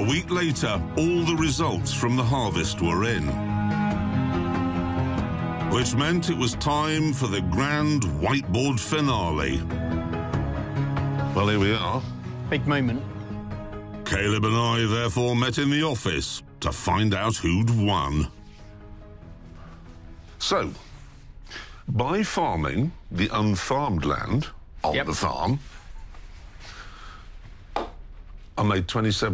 A week later, all the results from the harvest were in, which meant it was time for the grand whiteboard finale. Well, here we are. Big moment. Caleb and I therefore met in the office to find out who'd won. So, by farming the unfarmed land on the farm, I made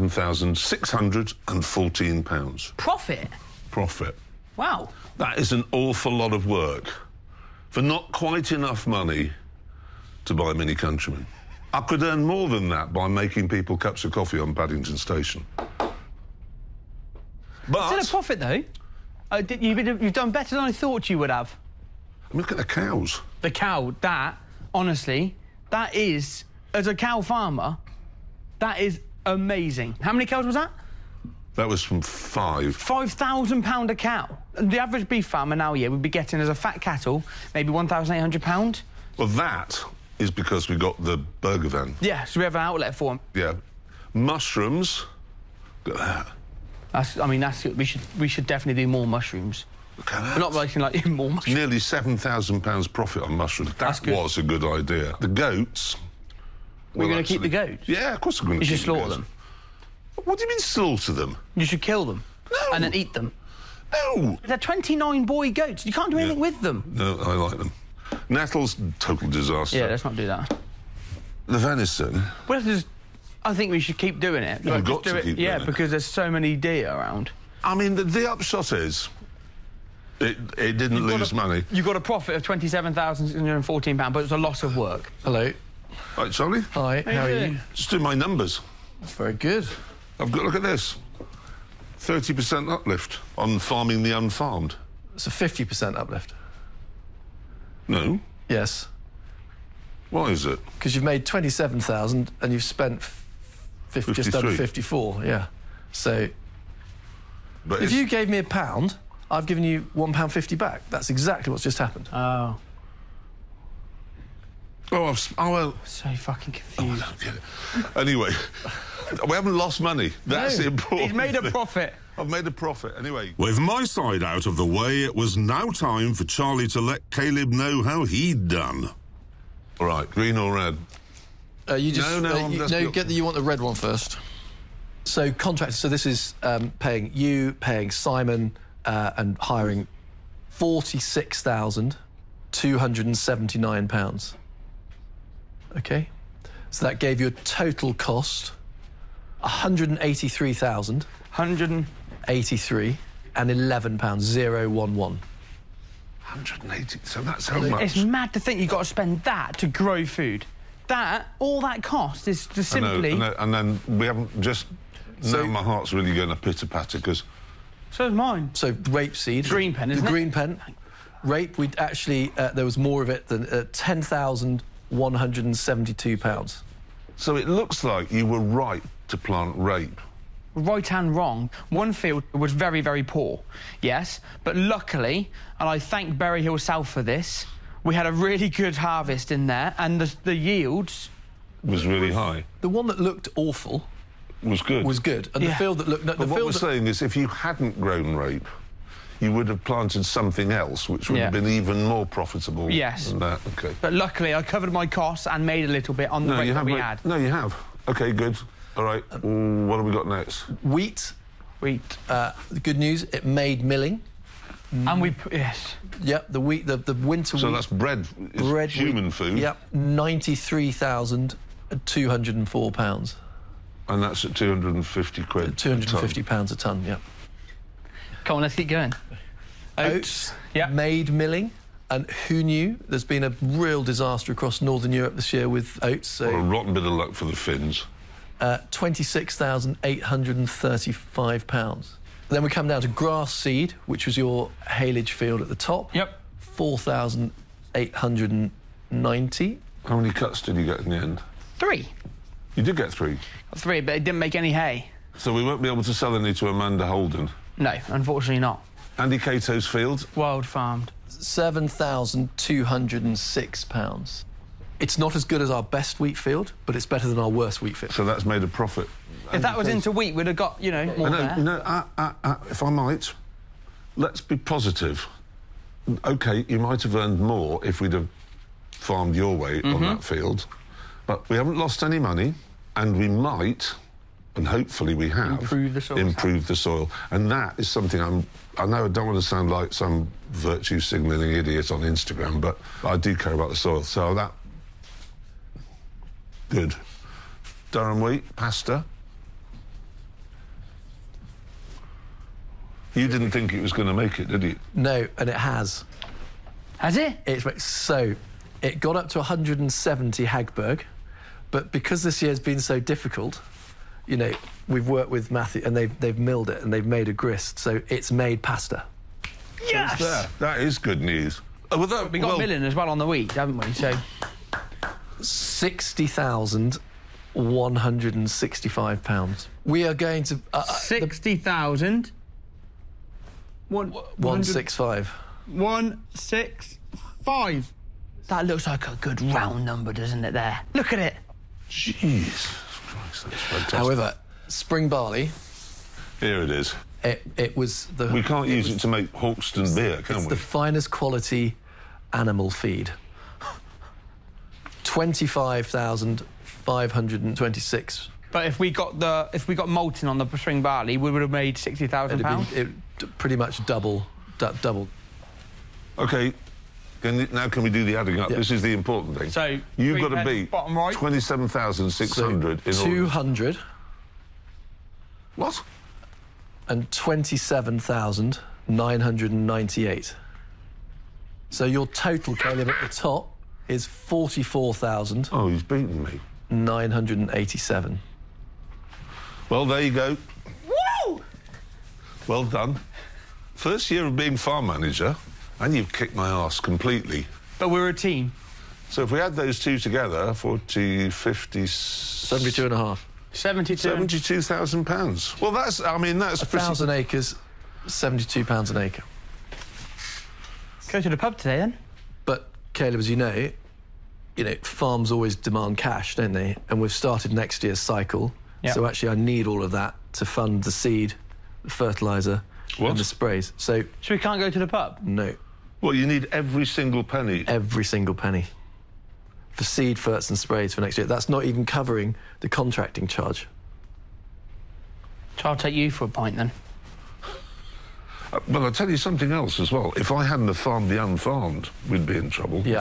£27,614. Profit? Profit. Wow. That is an awful lot of work for not quite enough money to buy Mini Countryman. I could earn more than that by making people cups of coffee on Paddington Station. But... Still a profit, though. You've done better than I thought you would have. I mean, look at the cows. The cow, that, honestly, that is, as a cow farmer, that is amazing. How many cows was that? That was from 5. £5,000 a cow. The average beef farmer now, would be getting as a fat cattle maybe £1,800. Well, that is because we got the burger van. Yeah, so we have an outlet for them. Yeah. Mushrooms. Look at that. We should definitely do more mushrooms. Look at that. We're not making like more mushrooms. Nearly £7,000 profit on mushrooms. That was a good idea. The goats. We're going to keep the goats? Yeah, of course we're going to keep them. You should slaughter them. What do you mean slaughter them? You should kill them. No. And then eat them. No. They're 29 boy goats. You can't do anything with them. No, I like them. Nettles, total disaster. Yeah, let's not do that. The venison. Well, I think we should keep doing it. We've got to keep doing it. Yeah, because there's so many deer around. I mean, the upshot is, it didn't lose money. You got a profit of £27,614, but it was a loss of work. Hello. Right, Charlie? Hi, how are you? Just do my numbers. That's very good. I've got, look at this. 30% uplift on farming the unfarmed. It's a 50% uplift. No. Yes. Why is it? Because you've made 27,000 and you've spent just under 54, yeah. So, but if you gave me £1, I've given you £1.50 back. That's exactly what's just happened. Oh. Oh, well... So fucking confused. Anyway, we haven't lost money. That's important. He's made a profit. I've made a profit, anyway. With my side out of the way, it was now time for Charlie to let Caleb know how he'd done. All right, green or red? You just... you want the red one first. So, contractors, so this is paying Simon and hiring £46,279. OK? So that gave you a total cost, £183,000. 183 and £11, 011. 180, so that's how much? It's mad to think you've got to spend that to grow food. All that cost is just simply... I know, and then we haven't just... So, now my heart's really going to pitter-patter, because... So is mine. So, rapeseed. Green pen, isn't it? Green pen. Rape, we'd actually... there was more of it than £10,172. So it looks like you were right to plant rape. Right and wrong. One field was very, very poor, yes, but luckily, and I thank Berry Hill South for this, we had a really good harvest in there, and the yields... Was really high. The one that looked awful... Was good. Was good. And the field that looked... No, but what we're saying is, if you hadn't grown rape, you would have planted something else, which would have been even more profitable than that. OK. But luckily, I covered my costs and made a little bit on the rape that we had. No, you have. OK, good. All right, what have we got next? Wheat. Wheat. The good news, it made milling. And we... Yes. Yep, the wheat, the winter wheat... So that's bread, human food? Yep, £93,204. And that's at 250 quid £250 a tonne, yep. Come on, let's keep going. Oats. Yep. Made milling. And who knew? There's been a real disaster across Northern Europe this year with oats. So, what a rotten bit of luck for the Finns. £26,835. Then we come down to grass seed, which was your haylage field at the top. Yep. 4,890. How many cuts did you get in the end? 3. You did get 3? 3, but it didn't make any hay. So we won't be able to sell any to Amanda Holden? No, unfortunately not. Andy Cato's field? Wild farmed. £7,206. It's not as good as our best wheat field, but it's better than our worst wheat field. So that's made a profit If that was into wheat, we'd have got, you know, more there. No, if I might, let's be positive. OK, you might have earned more if we'd have farmed your way on that field, but we haven't lost any money, and we might, and hopefully we have, improved the soil. And that is something I know I don't want to sound like some virtue signalling idiot on Instagram, but I do care about the soil. So that... Good. Durum wheat, pasta. You didn't think it was going to make it, did you? No, and it has. Has it? So, it got up to 170 Hagberg, but because this year's been so difficult, you know, we've worked with Matthew, and they've milled it, and they've made a grist, so it's made pasta. Yes! So that is good news. We got milling as well on the wheat, haven't we? So... £60,165. We are going to... 60,000... 165. 165. That looks like a good round number, doesn't it, there? Look at it. Jesus Christ, that's fantastic. However, spring barley... Here it is. It was the... We can't use it to make Hawkston beer, can we? It's the finest quality animal feed. 25,526. But if we got malting on the spring barley, we would have made £60,000. Pretty much double. OK, now can we do the adding up? Yep. This is the important thing. So you've got to beat bottom right 27,600 in 200. What? And 27,998. So your total, Caleb, at the top is 44,000. Oh, he's beaten me. 987. Well, there you go. Woo! Well done. First year of being farm manager, and you've kicked my arse completely. But we're a team. So if we add those two together, 40, 50... 72 and a half. 72,000 pounds. Well, that's... I mean, that's... 1,000 acres, £72 an acre. Go to the pub today, then. But, Caleb, as you know, farms always demand cash, don't they? And we've started next year's cycle. Yep. So actually I need all of that to fund the seed, the fertiliser and the sprays. So we can't go to the pub? No. Well, you need every single penny. Every single penny. For seed, ferts and sprays for next year. That's not even covering the contracting charge. So I'll take you for a pint, then. But I'll tell you something else as well. If I hadn't have farmed the unfarmed, we'd be in trouble. Yeah.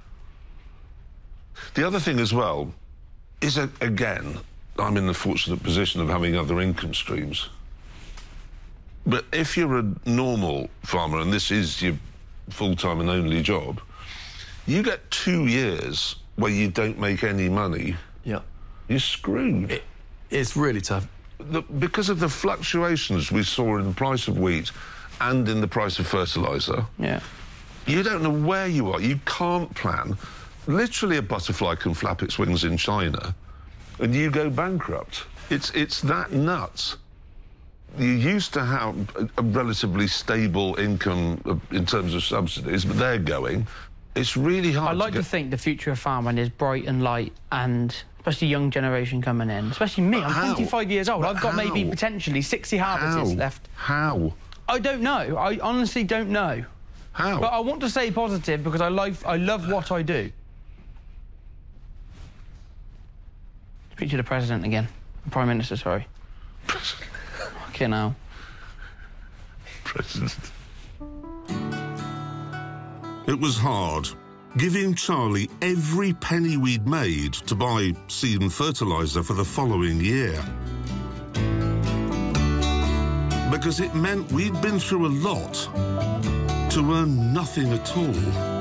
The other thing as well is, again, I'm in the fortunate position of having other income streams. But if you're a normal farmer, and this is your full-time and only job, you get 2 years where you don't make any money. Yeah. You're screwed. It's really tough. Because of the fluctuations we saw in the price of wheat and in the price of fertiliser, you don't know where you are. You can't plan. Literally, a butterfly can flap its wings in China and you go bankrupt. It's that nuts. You used to have a relatively stable income in terms of subsidies, but they're going. It's really hard. I like to think the future of farming is bright and light, and especially young generation coming in. Especially me, I'm 25 years old. I've got maybe potentially 60 harvests left. How? I don't know. I honestly don't know. How? But I want to stay positive because I love what I do. Speak to the President again. Prime Minister, sorry. Okay, now. President. It was hard, giving Charlie every penny we'd made to buy seed and fertiliser for the following year. Because it meant we'd been through a lot to earn nothing at all.